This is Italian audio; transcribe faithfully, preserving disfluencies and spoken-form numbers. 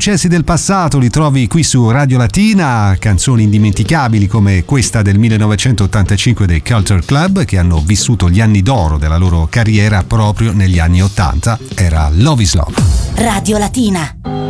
successi del passato li trovi qui su Radio Latina, canzoni indimenticabili come questa del millenovecentottantacinque dei Culture Club, che hanno vissuto gli anni d'oro della loro carriera proprio negli anni ottanta. Era Love is Love. Radio Latina.